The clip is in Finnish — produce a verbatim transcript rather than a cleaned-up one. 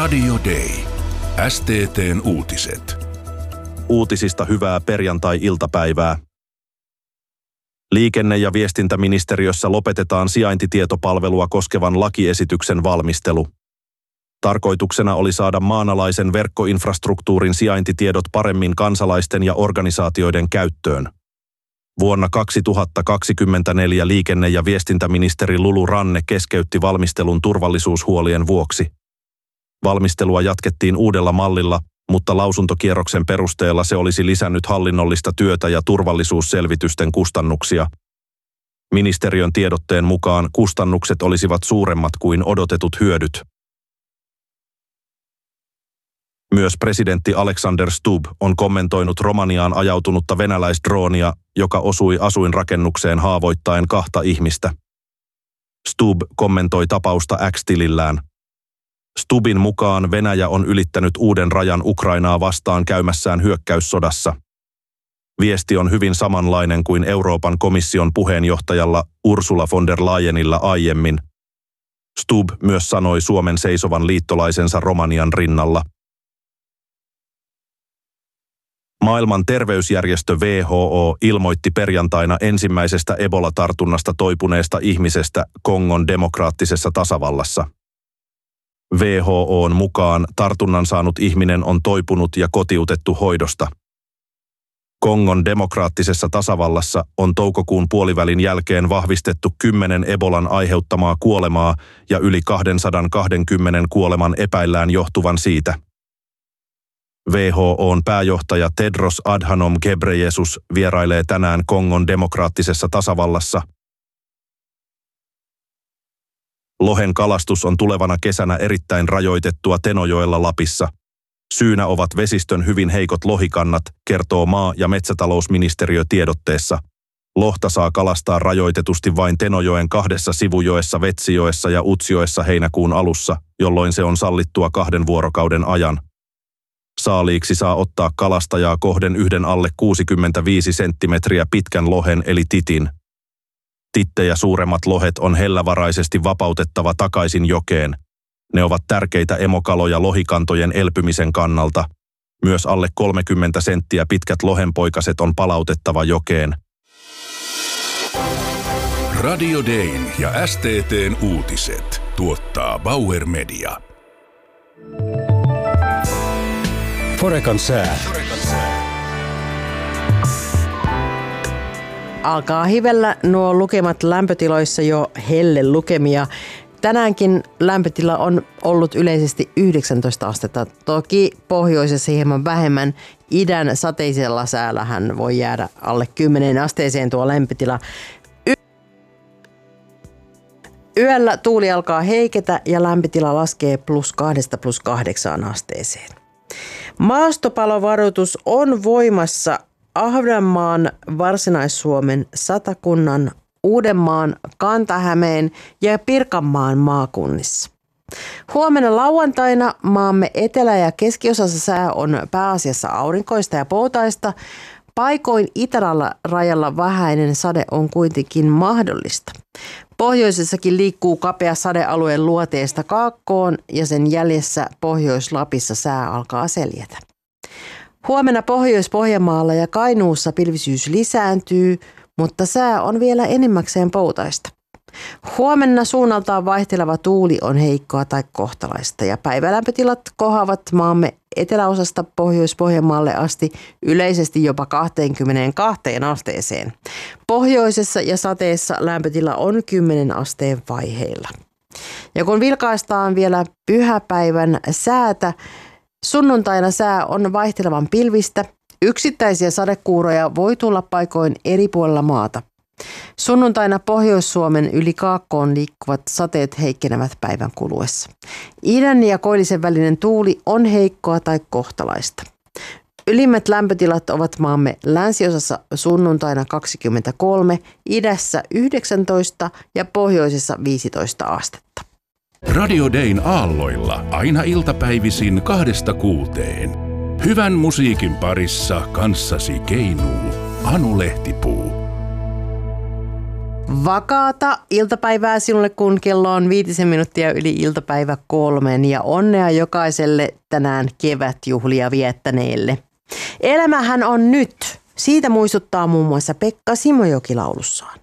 Radio Day. S T T:n uutiset. Uutisista hyvää perjantai-iltapäivää. Liikenne- ja viestintäministeriössä lopetetaan sijaintitietopalvelua koskevan lakiesityksen valmistelu. Tarkoituksena oli saada maanalaisen verkkoinfrastruktuurin sijaintitiedot paremmin kansalaisten ja organisaatioiden käyttöön. Vuonna kaksituhattakaksikymmentäneljä liikenne- ja viestintäministeri Lulu Ranne keskeytti valmistelun turvallisuushuolien vuoksi. Valmistelua jatkettiin uudella mallilla, mutta lausuntokierroksen perusteella se olisi lisännyt hallinnollista työtä ja turvallisuusselvitysten kustannuksia. Ministeriön tiedotteen mukaan kustannukset olisivat suuremmat kuin odotetut hyödyt. Myös presidentti Alexander Stubb on kommentoinut Romaniaan ajautunutta venäläisdroonia, joka osui asuinrakennukseen haavoittaen kahta ihmistä. Stubb kommentoi tapausta X-tilillään. Stubbin mukaan Venäjä on ylittänyt uuden rajan Ukrainaa vastaan käymässään hyökkäyssodassa. Viesti on hyvin samanlainen kuin Euroopan komission puheenjohtajalla Ursula von der Leyenillä aiemmin. Stubb myös sanoi Suomen seisovan liittolaisensa Romanian rinnalla. Maailman terveysjärjestö W H O ilmoitti perjantaina ensimmäisestä Ebola-tartunnasta toipuneesta ihmisestä Kongon demokraattisessa tasavallassa. W H O:n mukaan tartunnan saanut ihminen on toipunut ja kotiutettu hoidosta. Kongon demokraattisessa tasavallassa on toukokuun puolivälin jälkeen vahvistettu kymmenen Ebolan aiheuttamaa kuolemaa ja yli kaksisataakaksikymmentä kuoleman epäillään johtuvan siitä. W H O:n pääjohtaja Tedros Adhanom Ghebreyesus vierailee tänään Kongon demokraattisessa tasavallassa. Lohen kalastus on tulevana kesänä erittäin rajoitettua Tenojoella Lapissa. Syynä ovat vesistön hyvin heikot lohikannat, kertoo maa- ja metsätalousministeriö tiedotteessa. Lohta saa kalastaa rajoitetusti vain Tenojoen kahdessa sivujoessa Vetsijoessa ja Utsjoessa heinäkuun alussa, jolloin se on sallittua kahden vuorokauden ajan. Saaliiksi saa ottaa kalastajaa kohden yhden alle kuusikymmentäviisi senttimetriä pitkän lohen eli titin. Tittejä suuremmat lohet on hellävaraisesti vapautettava takaisin jokeen. Ne ovat tärkeitä emokaloja lohikantojen elpymisen kannalta. Myös alle kolmekymmentä senttiä pitkät lohenpoikaset on palautettava jokeen. Radio Dayn ja S T T:n uutiset tuottaa Bauer Media. Forekan sää. Alkaa hivellä nuo lukemat lämpötiloissa jo hellelukemia. Tänäänkin lämpötila on ollut yleisesti yhdeksäntoista astetta. Toki pohjoisessa hieman vähemmän. Idän sateisella säällähän voi jäädä alle kymmeneen asteeseen tuo lämpötila. Yöllä tuuli alkaa heiketä ja lämpötila laskee plus kahdesta plus kahdeksaan asteeseen. Maastopalovaroitus on voimassa Ahvenanmaan, Varsinais-Suomen, Satakunnan, Uudenmaan, Kanta-Hämeen ja Pirkanmaan maakunnissa. Huomenna lauantaina maamme etelä- ja keskiosassa sää on pääasiassa aurinkoista ja poutaista. Paikoin itärällä rajalla vähäinen sade on kuitenkin mahdollista. Pohjoisessakin liikkuu kapea sadealueen luoteesta Kaakkoon ja sen jäljessä Pohjois-Lapissa sää alkaa seljätä. Huomenna Pohjois-Pohjanmaalla ja Kainuussa pilvisyys lisääntyy, mutta sää on vielä enimmäkseen poutaista. Huomenna suunnaltaan vaihteleva tuuli on heikkoa tai kohtalaista ja päivälämpötilat kohoavat maamme eteläosasta Pohjois-Pohjanmaalle asti yleisesti jopa kaksikymmentäkaksi asteeseen. Pohjoisessa ja sateessa lämpötila on kymmenen asteen vaiheilla. Ja kun vilkaistaan vielä pyhäpäivän säätä, sunnuntaina sää on vaihtelevan pilvistä. Yksittäisiä sadekuuroja voi tulla paikoin eri puolilla maata. Sunnuntaina Pohjois-Suomen yli Kaakkoon liikkuvat sateet heikkenevät päivän kuluessa. Idän ja koillisen välinen tuuli on heikkoa tai kohtalaista. Ylimmät lämpötilat ovat maamme länsiosassa sunnuntaina kaksikymmentäkolme, idässä yhdeksäntoista ja pohjoisessa viisitoista astetta. Radio Dayn aalloilla aina iltapäivisin kahdesta kuuteen. Hyvän musiikin parissa kanssasi keinuu Anu Lehtipuu. Vakaata iltapäivää sinulle, kun kello on viitisen minuuttia yli iltapäivä kolmen ja onnea jokaiselle tänään kevätjuhlia viettäneelle. Elämähän on nyt. Siitä muistuttaa muun muassa Pekka Simojoki laulussaan.